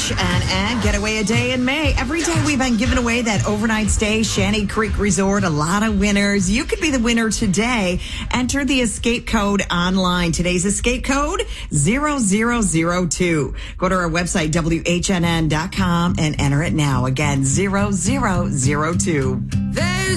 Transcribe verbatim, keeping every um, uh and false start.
H N N Getaway a Day in May. Every day we've been giving away that overnight stay, Shanty Creek Resort. A lot of winners. You could be the winner today. Enter the escape code online. Today's escape code, zero zero zero two. Go to our website, W H N N dot com, and enter it now. Again, zero zero zero two.